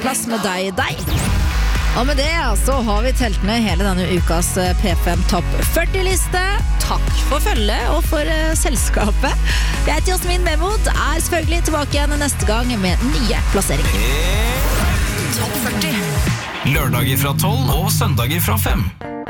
Plass med deg. Og med det så har vi telt ned hele denne ukas P5 Topp 40-liste. Takk for følget og for selskapet. Jeg heter Jasmin Bemod, selvfølgelig tilbake igjen neste gang med nye plasseringer. Topp 40. Lørdager fra 12 og søndager fra 5.